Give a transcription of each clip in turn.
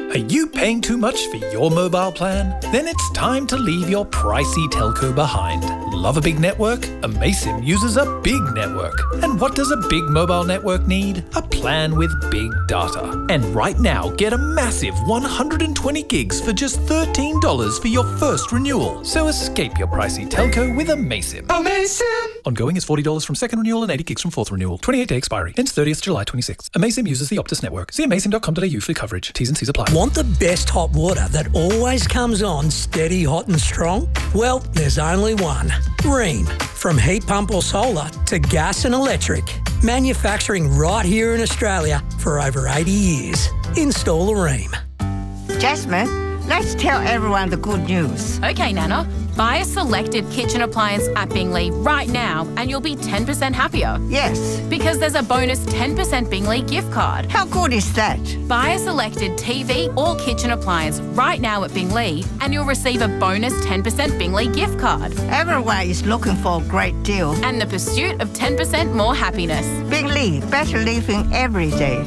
Are you paying too much for your mobile plan? Then it's time to leave your pricey telco behind. Love a big network? Amaysim uses a big network. And what does a big mobile network need? A plan with big data. And right now, get a massive 120 gigs for just $13 for your first renewal. So escape your pricey telco with Amaysim. Amaysim! Ongoing is $40 from second renewal and 80 gigs from fourth renewal. 28-day expiry. Ends 30th July 26. Amaysim uses the Optus network. See amaysim.com.au for coverage. T's and C's apply. Want the best hot water that always comes on steady, hot and strong? Well, there's only one. Rheem. From heat pump or solar to gas and electric. Manufacturing right here in Australia for over 80 years. Install a Rheem. Jasmine, let's tell everyone the good news. Okay, Nana. Buy a selected kitchen appliance at Bingley right now and you'll be 10% happier. Yes. Because there's a bonus 10% Bingley gift card. How good is that? Buy a selected TV or kitchen appliance right now at Bingley and you'll receive a bonus 10% Bingley gift card. Everyone is looking for a great deal. And the pursuit of 10% more happiness. Bingley, better living every day.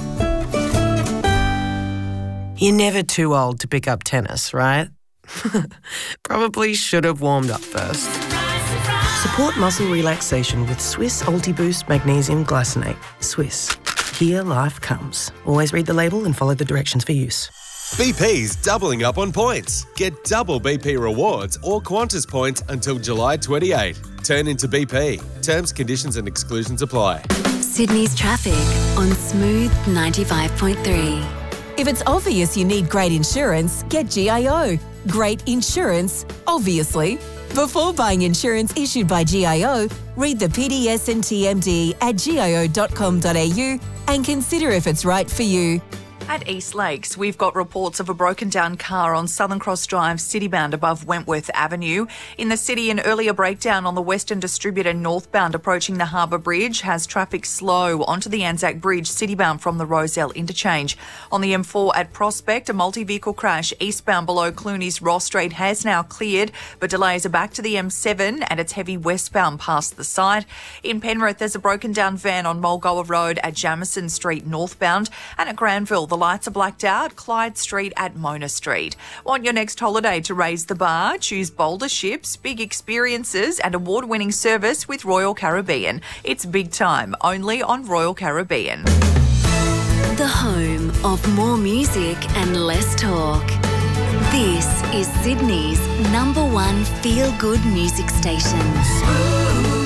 You're never too old to pick up tennis, right? Probably should have warmed up first. Support muscle relaxation with Swiss Ultiboost Magnesium Glycinate. Swiss. Here life comes. Always read the label and follow the directions for use. BP's doubling up on points. Get double BP rewards or Qantas points until July 28. Turn into BP. Terms, conditions and exclusions apply. Sydney's traffic on Smooth 95.3. If it's obvious you need great insurance, get GIO. Great insurance, obviously. Before buying insurance issued by GIO, read the PDS and TMD at gio.com.au and consider if it's right for you. At East Lakes, we've got reports of a broken down car on Southern Cross Drive, citybound above Wentworth Avenue. In the city, an earlier breakdown on the Western Distributor northbound approaching the Harbour Bridge has traffic slow onto the Anzac Bridge, citybound from the Rozelle interchange. On the M4 at Prospect, a multi-vehicle crash eastbound below Clooney's Ross Street has now cleared, but delays are back to the M7 and it's heavy westbound past the site. In Penrith, there's a broken down van on Mulgoa Road at Jamison Street northbound, and at Granville, the lights are blacked out, Clyde Street at Mona Street. Want your next holiday to raise the bar? Choose bolder ships, big experiences and award-winning service with Royal Caribbean. It's big time, only on Royal Caribbean. The home of more music and less talk. This is Sydney's #1 feel-good music station. Smooth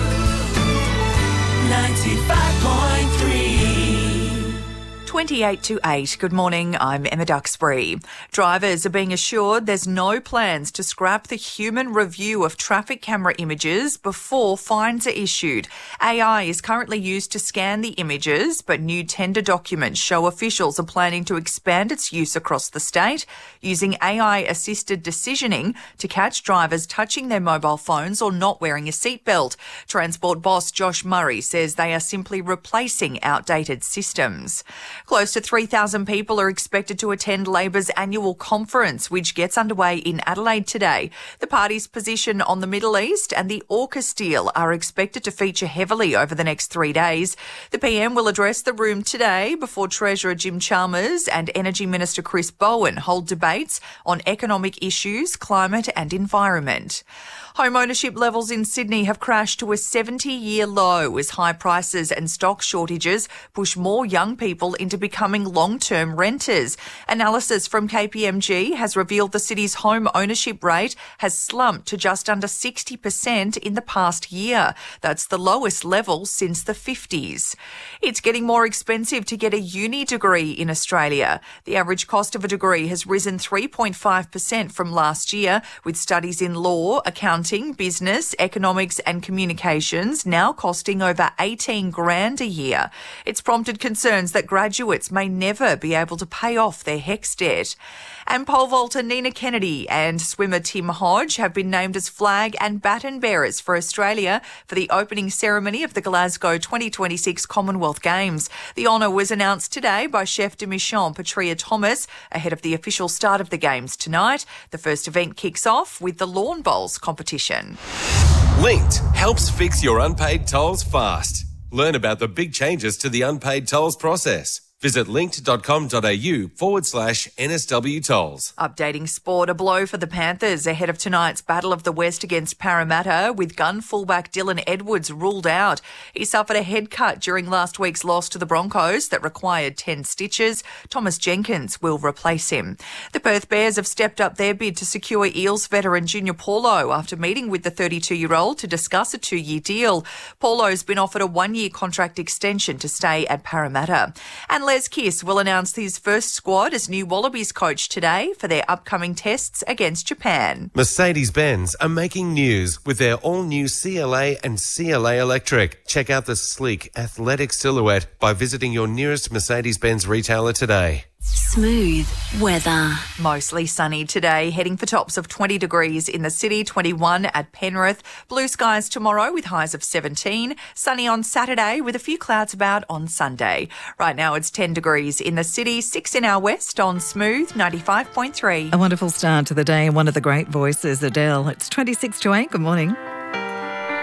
95.3. 28 to 8. Good morning, I'm Emma Duxbury. Drivers are being assured there's no plans to scrap the human review of traffic camera images before fines are issued. AI is currently used to scan the images, but new tender documents show officials are planning to expand its use across the state, using AI-assisted decisioning to catch drivers touching their mobile phones or not wearing a seatbelt. Transport boss Josh Murray says they are simply replacing outdated systems. Close to 3,000 people are expected to attend Labor's annual conference, which gets underway in Adelaide today. The party's position on the Middle East and the AUKUS deal are expected to feature heavily over the next 3 days. The PM will address the room today before Treasurer Jim Chalmers and Energy Minister Chris Bowen hold debates on economic issues, climate and environment. Home ownership levels in Sydney have crashed to a 70-year low as high prices and stock shortages push more young people into becoming long-term renters. Analysis from KPMG has revealed the city's home ownership rate has slumped to just under 60% in the past year. That's the lowest level since the 50s. It's getting more expensive to get a uni degree in Australia. The average cost of a degree has risen 3.5% from last year, with studies in law, accounting, business, economics and communications now costing over $18,000 a year. It's prompted concerns that graduates may never be able to pay off their HECS debt. And pole vaulter Nina Kennedy and swimmer Tim Hodge have been named as flag and baton bearers for Australia for the opening ceremony of the Glasgow 2026 Commonwealth Games. The honour was announced today by chef de mission Patria Thomas ahead of the official start of the Games tonight. The first event kicks off with the Lawn Bowls competition. Linked helps fix your unpaid tolls fast. Learn about the big changes to the unpaid tolls process. Visit linked.com.au/NSW tolls. Updating sport, a blow for the Panthers ahead of tonight's Battle of the West against Parramatta, with gun fullback Dylan Edwards ruled out. He suffered a head cut during last week's loss to the Broncos that required 10 stitches. Thomas Jenkins will replace him. The Perth Bears have stepped up their bid to secure Eels veteran Junior Paulo after meeting with the 32-year-old to discuss a 2-year deal. Paulo's been offered a 1-year contract extension to stay at Parramatta. And Les Kiss will announce his first squad as new Wallabies coach today for their upcoming tests against Japan. Mercedes-Benz are making news with their all-new CLA and CLA Electric. Check out the sleek, athletic silhouette by visiting your nearest Mercedes-Benz retailer today. Smooth weather. Mostly sunny today, heading for tops of 20 degrees in the city, 21 at Penrith. Blue skies tomorrow with highs of 17. Sunny on Saturday with a few clouds about on Sunday. Right now it's 10 degrees in the city, 6 in our west on Smooth 95.3. A wonderful start to the day. One of the great voices, Adele. It's 26 to 8. Good morning.